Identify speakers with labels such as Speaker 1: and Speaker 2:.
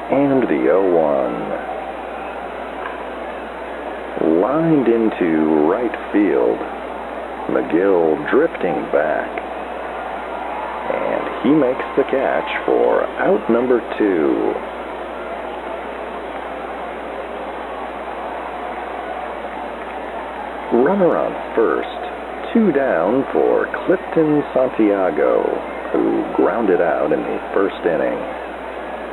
Speaker 1: And the 0-1. Lined into right field. McGill drifting back. And he makes the catch for out number 2. Runner on first. 2 down for Clifton Santiago, who grounded out in the first inning.